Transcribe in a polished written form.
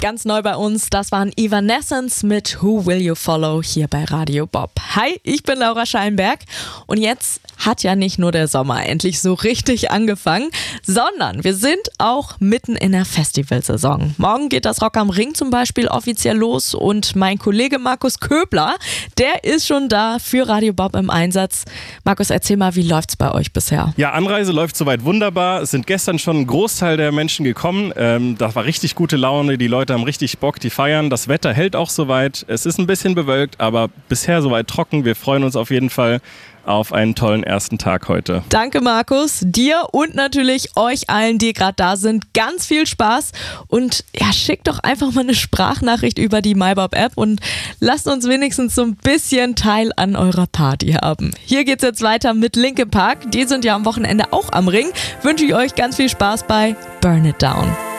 Ganz neu bei uns, das waren Evanescence mit Who Will You Follow hier bei Radio Bob. Hi, ich bin Laura Schallenberg und jetzt hat ja nicht nur der Sommer endlich so richtig angefangen, sondern wir sind auch mitten in der Festivalsaison. Morgen geht das Rock am Ring zum Beispiel offiziell los und mein Kollege Markus Köbler, der ist schon da für Radio Bob im Einsatz. Markus, erzähl mal, wie läuft's bei euch bisher? Ja, Anreise läuft soweit wunderbar. Es sind gestern schon ein Großteil der Menschen gekommen. Das war richtig gute Laune, die Leute haben richtig Bock, die feiern. Das Wetter hält auch soweit. Es ist ein bisschen bewölkt, aber bisher soweit trocken. Wir freuen uns auf jeden Fall auf einen tollen ersten Tag heute. Danke Markus, dir und natürlich euch allen, die gerade da sind. Ganz viel Spaß und ja, schickt doch einfach mal eine Sprachnachricht über die MyBob-App und lasst uns wenigstens so ein bisschen Teil an eurer Party haben. Hier geht's jetzt weiter mit Linkin Park. Die sind ja am Wochenende auch am Ring. Wünsche ich euch ganz viel Spaß bei Burn It Down.